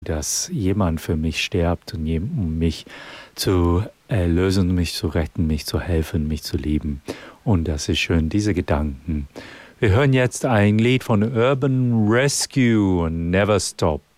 dass jemand für mich stirbt und um mich zu erlösen, mich zu retten, mich zu helfen, mich zu lieben. Und das ist schön, diese Gedanken. Wir hören jetzt ein Lied von Urban Rescue, Never Stop.